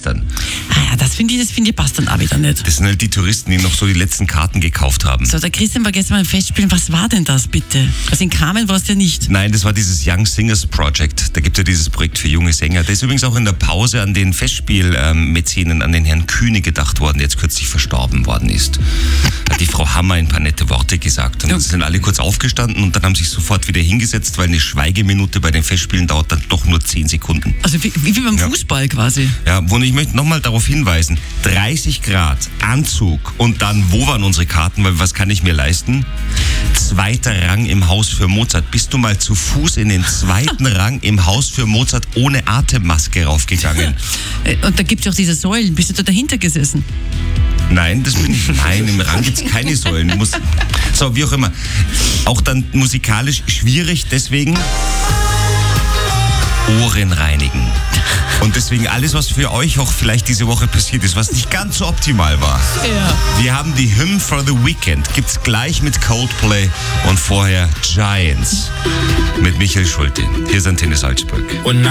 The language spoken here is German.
gestern. Ah ja, das finde ich passt dann auch wieder nicht. Das sind halt die Touristen, die noch so die letzten Karten gekauft haben. So, der Christian war gestern beim Festspielen. Was war denn das bitte? Also in Carmen war es ja nicht. Nein, das war dieses Young Singers Project. Da gibt es ja dieses Projekt für junge Sänger. Da ist übrigens auch in der Pause an den Festspielmäzenen, an den Herrn Kühne gedacht worden, der jetzt kürzlich verstorben worden ist. Hat die Frau Hammer ein paar nette Worte gesagt. Und dann sind alle kurz aufgestanden und dann haben sich sofort wieder hingesetzt, weil eine Schweigeminute bei den Festspielen dauert dann doch nur 10 Sekunden. Also wie beim Fußball quasi. Ja, und ich möchte nochmal darauf hinweisen, 30 Grad, Anzug und dann, wo waren unsere Karten, weil was kann ich mir leisten? 2. Rang im Haus für Mozart. Bist du mal zu Fuß in den 2. Rang im Haus für Mozart ohne Atemmaske raufgegangen? Und da gibt es ja auch diese Säulen. Bist du da dahinter gesessen? Nein, das bin ich. Nein, im Rang gibt es keine Säulen. So, wie auch immer. Auch dann musikalisch schwierig, deswegen Ohren reinigen. Und deswegen alles, was für euch auch vielleicht diese Woche passiert ist, was nicht ganz so optimal war. Ja. Wir haben die Hymn for the Weekend. Gibt's gleich mit Coldplay und vorher Giants mit Michael Schulte. Hier ist Antenne Salzburg. Und